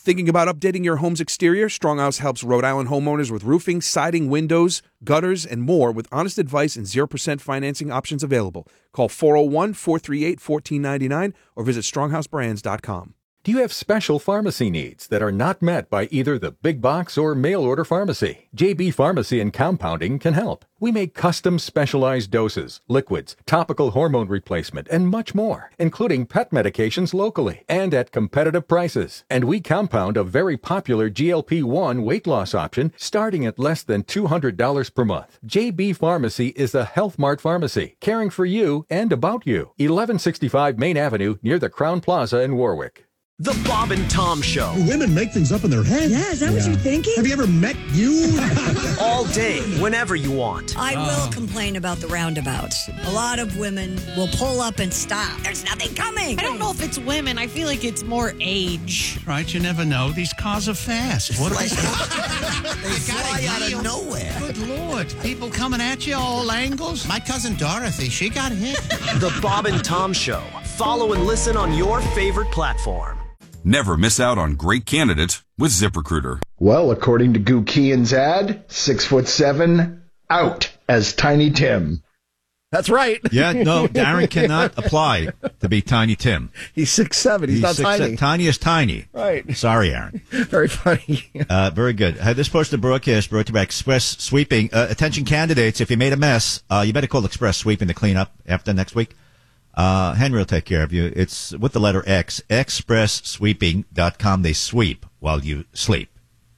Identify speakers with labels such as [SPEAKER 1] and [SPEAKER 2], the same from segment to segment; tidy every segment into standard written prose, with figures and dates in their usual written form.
[SPEAKER 1] Thinking about updating your home's exterior? Stronghouse helps Rhode Island homeowners with roofing, siding, windows, gutters, and more with honest advice and 0% financing options available. Call 401-438-1499 or visit stronghouseBrands.com.
[SPEAKER 2] Do you have special pharmacy needs that are not met by either the big box or mail order pharmacy? JB Pharmacy and Compounding can help. We make custom specialized doses, liquids, topical hormone replacement, and much more, including pet medications locally and at competitive prices. And we compound a very popular GLP-1 weight loss option starting at less than $200 per month. JB Pharmacy is a Health Mart pharmacy, caring for you and about you. 1165 Main Avenue near the Crown Plaza in Warwick.
[SPEAKER 3] The Bob and Tom Show.
[SPEAKER 4] Women make things up in their head.
[SPEAKER 5] Yeah, is that what you're thinking?
[SPEAKER 4] Have you ever met you?
[SPEAKER 3] All day, whenever you want.
[SPEAKER 5] I will complain about the roundabouts. A lot of women will pull up and stop. There's nothing coming.
[SPEAKER 6] I don't know if it's women. I feel like it's more age.
[SPEAKER 7] Right, you never know. These cars are fast. What are they?
[SPEAKER 8] They fly out of nowhere.
[SPEAKER 7] Good Lord. People coming at you all angles.
[SPEAKER 8] My cousin Dorothy, she got hit.
[SPEAKER 3] The Bob and Tom Show. Follow and listen on your favorite platform.
[SPEAKER 9] Never miss out on great candidates with ZipRecruiter.
[SPEAKER 10] Well, according to Gookian's ad, 6'7", out as Tiny Tim.
[SPEAKER 11] That's right.
[SPEAKER 12] Yeah, no, Darren cannot apply to be Tiny Tim.
[SPEAKER 11] He's 6'7". He's not 6'7". Tiny.
[SPEAKER 12] Tiny is tiny.
[SPEAKER 11] Right.
[SPEAKER 12] Sorry, Aaron.
[SPEAKER 11] Very funny.
[SPEAKER 12] Very good. This portion of the broadcast brought to you by Express Sweeping. Attention candidates, if you made a mess, you better call Express Sweeping to clean up after next week. Henry will take care of you. It's with the letter X, expresssweeping.com. They sweep while you sleep.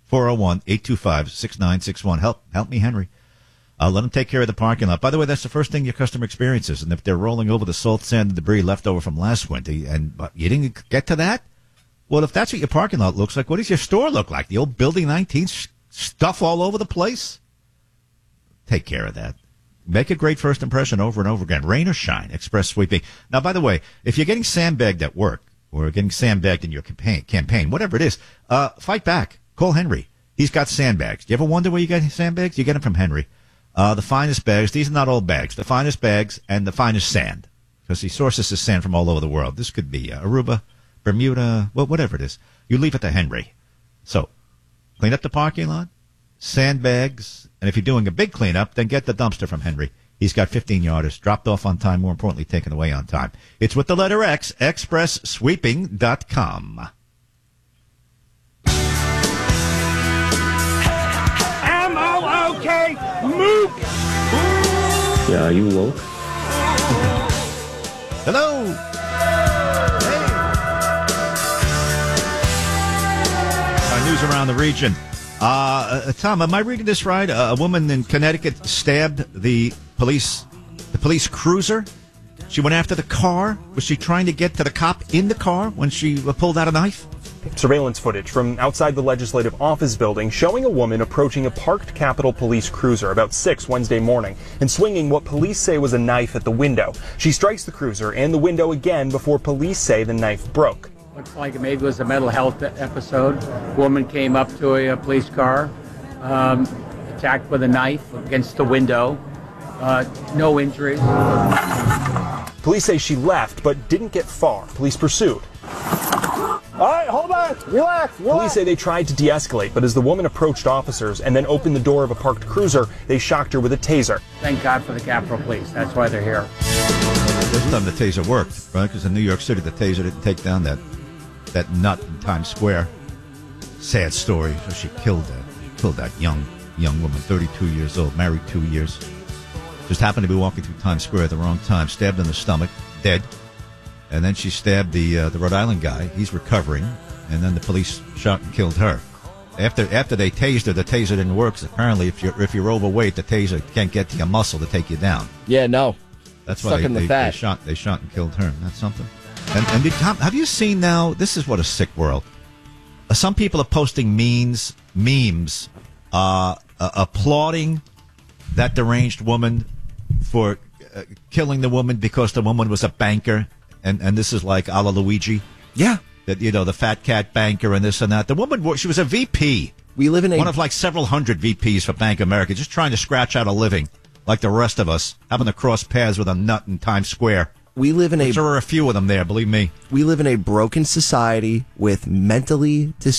[SPEAKER 12] 401-825-6961. Help me, Henry. Let them take care of the parking lot. By the way, that's the first thing your customer experiences. And if they're rolling over the salt, sand, and debris left over from last winter, and you didn't get to that, well, if that's what your parking lot looks like, what does your store look like? The old Building 19 stuff all over the place? Take care of that. Make a great first impression over and over again. Rain or shine, Express Sweeping. Now, by the way, if you're getting sandbagged at work or getting sandbagged in your campaign, whatever it is, fight back. Call Henry. He's got sandbags. Do you ever wonder where you get sandbags? You get them from Henry. The finest bags. These are not old bags. The finest bags and the finest sand, because he sources his sand from all over the world. This could be Aruba, Bermuda, well, whatever it is. You leave it to Henry. So, clean up the parking lot. Sandbags, and if you're doing a big cleanup, then get the dumpster from Henry. He's got 15-yarders, dropped off on time, more importantly, taken away on time. It's with the letter X, expresssweeping.com.
[SPEAKER 13] M-O-O-K, mook!
[SPEAKER 14] Yeah, are you woke?
[SPEAKER 12] Hello! Hey! News around the region. Tom, am I reading this right? A woman in Connecticut stabbed the police cruiser. She went after the car. Was she trying to get to the cop in the car when she pulled out a knife?
[SPEAKER 15] Surveillance footage from outside the legislative office building showing a woman approaching a parked Capitol Police cruiser about 6 Wednesday morning and swinging what police say was a knife at the window. She strikes the cruiser and the window again before police say the knife broke.
[SPEAKER 16] Looks like maybe it was a mental health episode. A woman came up to a police car, attacked with a knife against the window. No injuries.
[SPEAKER 15] Police say she left but didn't get far. Police pursued.
[SPEAKER 13] All right, hold on. Relax.
[SPEAKER 15] Police say they tried to de-escalate, but as the woman approached officers and then opened the door of a parked cruiser, they shocked her with a taser.
[SPEAKER 16] Thank God for the Capitol Police. That's why they're here.
[SPEAKER 12] This time the taser worked, right? Because in New York City, the taser didn't take down that nut in Times Square. Sad story. So she killed that young woman, 32 years old, married 2 years. Just happened to be walking through Times Square at the wrong time, stabbed in the stomach, dead. And then she stabbed the Rhode Island guy. He's recovering. And then the police shot and killed her. After they tased her, the taser didn't work. 'Cause apparently, if you're overweight, the taser can't get to your muscle to take you down.
[SPEAKER 11] Yeah, no.
[SPEAKER 12] That's why they shot and killed her. That's something. And have you seen now? This is what a sick world. Some people are posting memes, applauding that deranged woman for killing the woman because the woman was a banker, and this is like a la Luigi.
[SPEAKER 11] Yeah,
[SPEAKER 12] that the fat cat banker and this and that. The woman, she was a VP.
[SPEAKER 11] We live in
[SPEAKER 12] one of like several hundred VPs for Bank of America, just trying to scratch out a living, like the rest of us, having to cross paths with a nut in Times Square.
[SPEAKER 11] We live in
[SPEAKER 12] there are a few of them there, believe me.
[SPEAKER 11] We live in a broken society with mentally